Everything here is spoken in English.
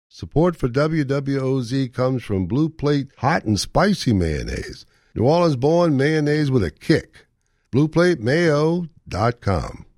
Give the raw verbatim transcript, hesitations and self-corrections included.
Support for W W O Z comes from Blue Plate Hot and Spicy Mayonnaise. New Orleans-born mayonnaise with a kick. blue plate mayo dot com.